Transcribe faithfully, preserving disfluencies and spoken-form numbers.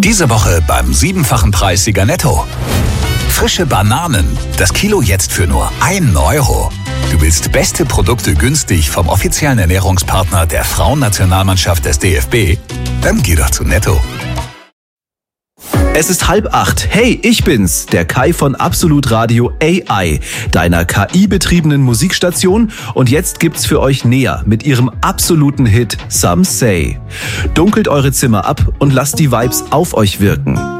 Diese Woche beim siebenfachen Preissieger Netto. Frische Bananen. Das Kilo jetzt für nur ein Euro. Du willst beste Produkte günstig vom offiziellen Ernährungspartner der Frauennationalmannschaft des D F B? Dann geh doch zu Netto. Es ist halb acht. Hey, ich bin's, der Kai von Absolut Radio A I, deiner K I-betriebenen Musikstation. Und jetzt gibt's für euch Nea mit ihrem absoluten Hit Some Say. Dunkelt eure Zimmer ab und lasst die Vibes auf euch wirken.